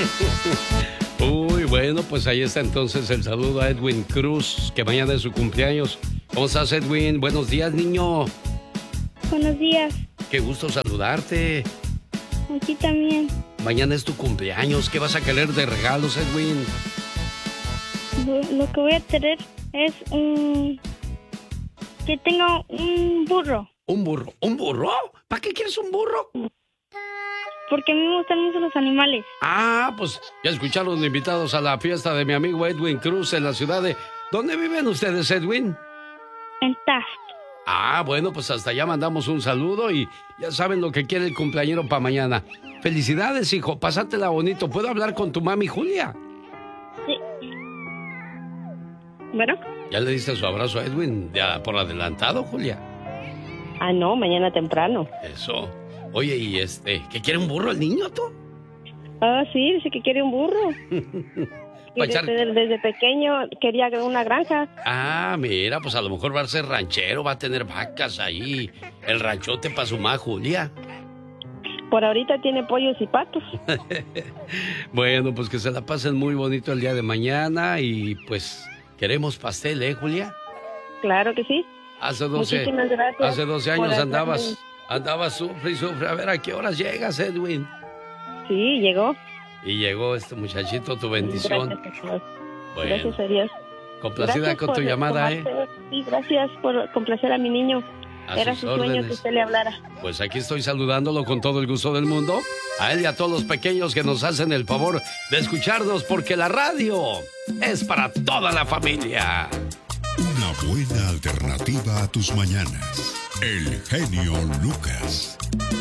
Uy, bueno, pues ahí está entonces el saludo a Edwin Cruz, que mañana es su cumpleaños. ¿Cómo estás, Edwin? Buenos días, niño. Buenos días. Qué gusto saludarte. Aquí también. Mañana es tu cumpleaños. ¿Qué vas a querer de regalos, Edwin? Lo que voy a tener es que tenga un burro. ¿Un burro? ¿Un burro? ¿Para qué quieres un burro? Porque a mí me gustan mucho los animales. Ah, pues ya escucharon invitados a la fiesta de mi amigo Edwin Cruz en la ciudad de... ¿Dónde viven ustedes, Edwin? En Taft. Ah, bueno, pues hasta allá mandamos un saludo y ya saben lo que quiere el cumpleañero para mañana. Felicidades, hijo, pásatela bonito. ¿Puedo hablar con tu mami, Julia? Sí. Bueno. ¿Ya le diste su abrazo a Edwin ya por adelantado, Julia? Ah, no, mañana temprano. Eso. Oye, ¿y ¿qué quiere un burro el niño, tú? Ah, sí, dice que quiere un burro. Y desde pequeño quería una granja. Ah, mira, pues a lo mejor va a ser ranchero, va a tener vacas ahí. El ranchote para su mamá, Julia. Por ahorita tiene pollos y patos. Bueno, pues que se la pasen muy bonito el día de mañana y pues queremos pastel, ¿eh, Julia? Claro que sí. Hace 12 años andabas sufre y sufre. A ver, ¿a qué horas llegas, Edwin? Sí, llegó. Y llegó este muchachito, tu bendición. Gracias a Dios. Bueno, gracias a Dios. Complacida Gracias con tu llamada, ¿eh? Sí, gracias por complacer a mi niño. Era su sueño que usted le hablara. Pues aquí estoy saludándolo con todo el gusto del mundo. A él y a todos los pequeños que nos hacen el favor de escucharnos, porque la radio es para toda la familia. Una buena alternativa a tus mañanas. El genio Lucas.